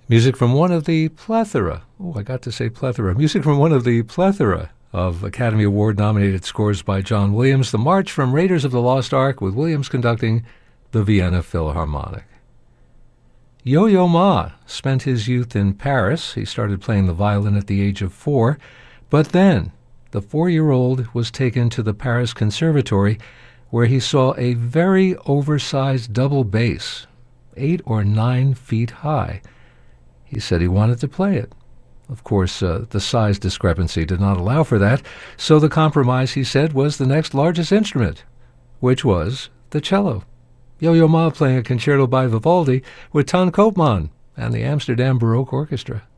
Music from one of the plethora, music from one of the plethora of Academy Award-nominated scores by John Williams, the March from Raiders of the Lost Ark, with Williams conducting the Vienna Philharmonic. Yo-Yo Ma spent his youth in Paris. He started playing the violin at the age of 4, but then the 4-year-old was taken to the Paris Conservatory, where he saw a very oversized double bass, 8 or 9 feet high. He said he wanted to play it. Of course, the size discrepancy did not allow for that, so the compromise, he said, was the next largest instrument, which was the cello. Yo-Yo Ma playing a concerto by Vivaldi with Ton Koopman and the Amsterdam Baroque Orchestra.